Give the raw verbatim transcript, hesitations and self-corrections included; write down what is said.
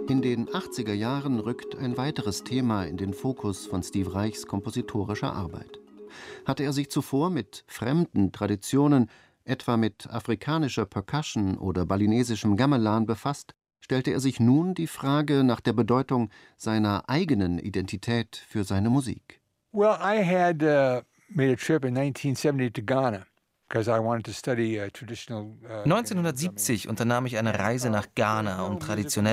In den achtziger Jahren rückt ein weiteres Thema in den Fokus von Steve Reichs kompositorischer Arbeit. Hatte er sich zuvor mit fremden Traditionen, etwa mit afrikanischer Percussion oder balinesischem Gamelan befasst, stellte er sich nun die Frage nach der Bedeutung seiner eigenen Identität für seine Musik. Well, I had uh, made a trip in nineteen seventy to Ghana. neunzehnhundertsiebzig unternahm ich eine Reise nach Ghana, um traditionelle